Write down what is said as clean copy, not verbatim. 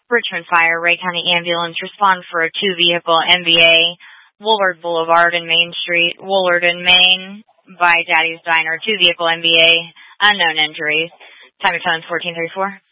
Richmond Fire, Ray County Ambulance, respond for a 2-vehicle MVA, Woolard Boulevard and Main Street, Woolard and Main, by Daddy's Diner, 2-vehicle MVA, unknown injuries. Time of phone 1434.